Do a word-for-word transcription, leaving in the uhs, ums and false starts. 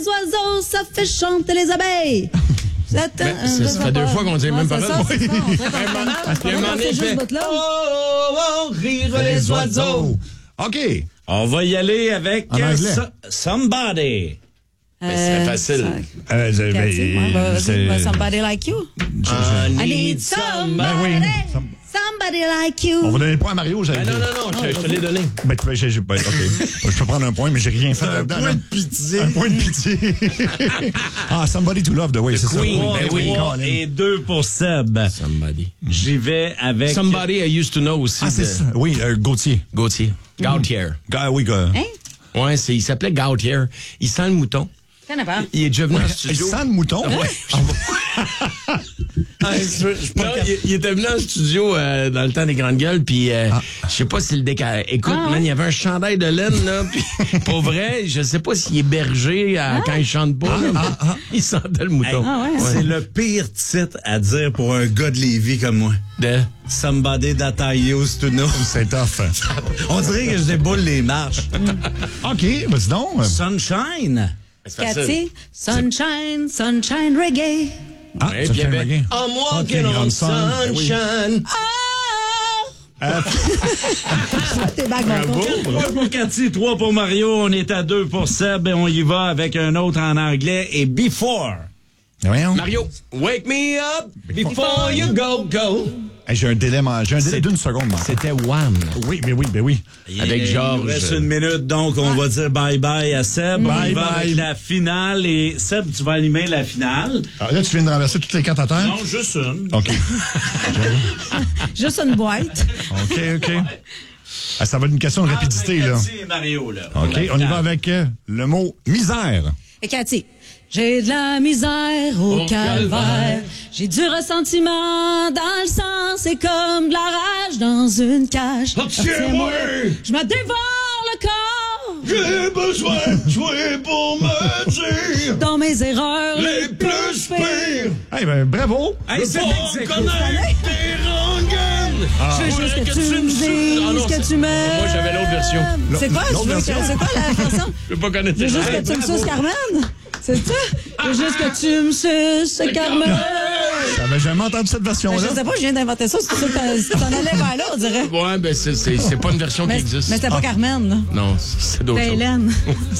Les oiseaux, ça fait chanter les abeilles. Ça, ça, ça fait deux fois qu'on dit les mêmes paroles. Oui. Parce qu'il y a un moment donné, il fait « Oh, oh, oh, rire les oiseaux ». OK. On va y aller avec En anglais. so- Somebody. Mais c'est facile. Euh, c'est- Cathy, ouais, bah, vas-y, c'est- bah, somebody like you. I I need somebody. Ben oui. Somebody like you. On va donner le point à Mario. Ben non, non, non, je, je te l'ai donné. Ben, tu peux, j'ai, j'ai- ben, OK. Je peux prendre un point, mais j'ai rien fait là-dedans. point là. de pitié. Un point de pitié. Ah, Somebody to Love, the way, c'est ça. Queen, Oui, ben ben oui, Trois Colin. et deux pour Seb. Somebody. J'y vais avec... Somebody I used to know aussi. Ah, c'est de ça. Oui, euh, Gauthier. Gauthier. Gautier. Ah, oui, gars. Hein? Ouais, c'est, il s'appelait Gautier. Il sent le mouton. T'en as pas. Il est déjà venu en Il studio. sent le mouton. Ouais. Ah, je- je- non, il, il était venu en studio euh, dans le temps des grandes gueules, puis euh, je sais pas si le décal. Écoute, Ah, ouais. man, il y avait un chandail de laine, là, puis pour vrai, je sais pas s'il est berger euh, quand il chante pas, là, mais il sentait le mouton. Ah, ouais. C'est le pire titre à dire pour un gars de Lévis comme moi. De... Somebody that I used to know. C'est tough. On dirait que je déboule les marches. OK, vas-y donc. Sunshine. C'est facile. Cathy, sunshine, sunshine reggae. Ah, Ouais, ça puis il y fait un avait reggae. I'm walking Ok, on on sun. Ben oui. sunshine. Ah, t'es bague, mon tour. Trois pour Cathy, trois pour Mario. On est à deux pour Seb et on y va avec un autre en anglais et Before. Voyons. Mario, wake me up before you go, go. Hey, j'ai un délai, man. J'ai un délai C'est- d'une seconde, man. C'était Wham. Oui, mais oui, ben oui. Avec Il Georges. nous reste une minute, donc on va dire bye-bye à Seb. Bye on y va bye. avec la finale et Seb, tu vas animer la finale. Alors là, tu viens de renverser toutes les cartes à terre? Non, juste une. OK. Juste une boîte. OK, OK. Ah, ça va être une question de rapidité, là. Cathy et Mario, là. OK, on y va avec euh, le mot misère. Et Cathy, j'ai de la misère au Au calvaire. calvaire. J'ai du ressentiment dans le sang. C'est comme de la rage dans une cage. Retiens-moi. Je me dévore le corps J'ai besoin de toi pour me dire dans mes erreurs les plus pires. Eh ben, bravo. Hey, c'est Pour l'ex-aequo. connaître tes rengaines. Je veux juste que tu me dises Ah non, que c'est- tu m'aimes. Moi, j'avais l'autre version. C'est quoi? Je L'autre veux que- version? C'est quoi la version? Je veux pas connaître Je tes veux juste rengaines. que tu me suces, Carmen. C'est ça? Je veux juste que tu me suces, Carmen. J'avais jamais entendu cette Ben, version-là. je sais pas, je viens d'inventer ça. C'est sûr que t'en- si t'en allais vers là, on dirait. Ouais, ben c'est, c'est, c'est pas une version Mais, qui existe. mais c'était pas Carmen, là. Non, c'est d'autres C'était choses. Hélène.